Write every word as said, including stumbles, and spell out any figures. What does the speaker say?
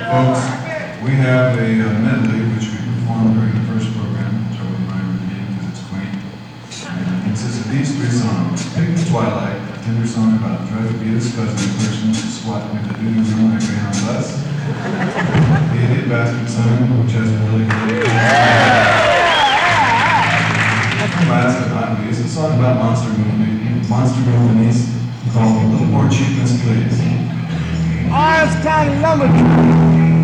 Folks, we have a uh, medley which we performed during the first program, which I wouldn't mind repeating because it's quaint. And it consists of these three songs. Pick the Twilight, a tender song about try to be his cousin in person, squatting in the doo-doo room at Greyhound Bus. The Idiot Bastard Son, which has a really good classic oddly. It's a song about monster movie, monster movies called A Little More Cheapness, Please. Oh, it's kind of lumber.